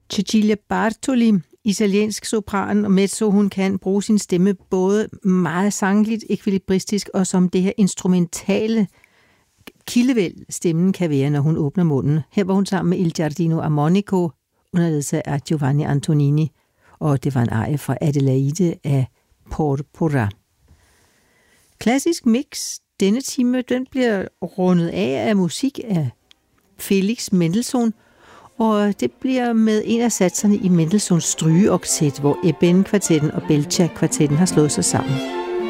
Cecilia Bartoli, italiensk sopran og mezzo, hun kan bruge sin stemme både meget sangligt, ekvilibristisk og som det her instrumentale kildevæld, stemmen kan være, når hun åbner munden. Her var hun sammen med Il Giardino Armonico, under ledelse af Giovanni Antonini, og det var en arie fra Adelaide af Porpora. Klassisk mix denne time, den bliver rundet af musik af Felix Mendelssohn, og det bliver med en af satserne i Mendelssohns strygeoktet, hvor Eben-kvartetten og Belcher-kvartetten har slået sig sammen.